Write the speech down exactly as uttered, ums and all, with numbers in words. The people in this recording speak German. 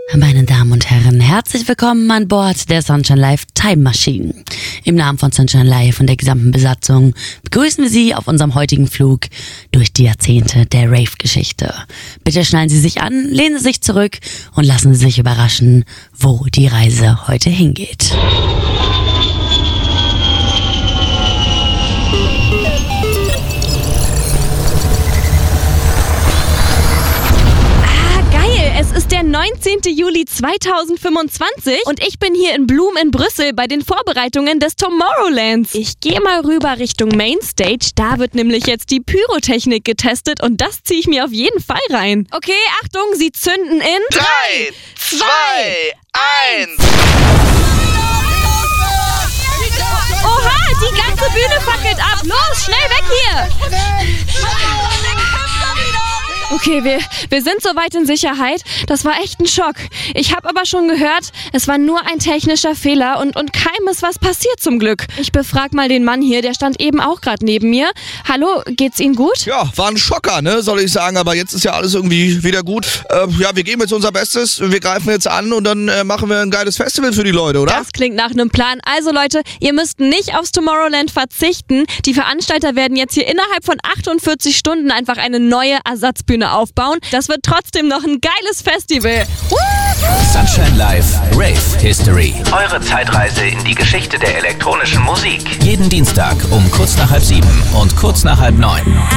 Meine Damen und Herren, herzlich willkommen an Bord der Sunshine Live Time Machine. Im Namen von Sunshine Live und der gesamten Besatzung begrüßen wir Sie auf unserem heutigen Flug durch die Jahrzehnte der Rave-Geschichte. Bitte schnallen Sie sich an, lehnen Sie sich zurück und lassen Sie sich überraschen, wo die Reise heute hingeht. Es ist der neunzehnten Juli zweitausendfünfundzwanzig und ich bin hier in Blum in Brüssel bei den Vorbereitungen des Tomorrowlands. Ich gehe mal rüber Richtung Mainstage, da wird nämlich jetzt die Pyrotechnik getestet und das ziehe ich mir auf jeden Fall rein. Okay, Achtung, Sie zünden in drei, zwei, eins. Oha, die ganze Bühne fackelt ab. Los, schnell weg hier. Okay, wir, wir sind soweit in Sicherheit. Das war echt ein Schock. Ich habe aber schon gehört, es war nur ein technischer Fehler und, und keinem ist was passiert zum Glück. Ich befrag mal den Mann hier, der stand eben auch gerade neben mir. Hallo, geht's Ihnen gut? Ja, war ein Schocker, ne, soll ich sagen, aber jetzt ist ja alles irgendwie wieder gut. Äh, ja, wir geben jetzt unser Bestes, wir greifen jetzt an und dann äh, machen wir ein geiles Festival für die Leute, oder? Das klingt nach einem Plan. Also Leute, ihr müsst nicht aufs Tomorrowland verzichten. Die Veranstalter werden jetzt hier innerhalb von achtundvierzig Stunden einfach eine neue Ersatzbühne aufbauen. Das wird trotzdem noch ein geiles Festival. Sunshine Live Rave History. Eure Zeitreise in die Geschichte der elektronischen Musik. Jeden Dienstag um kurz nach halb sieben und kurz nach halb neun.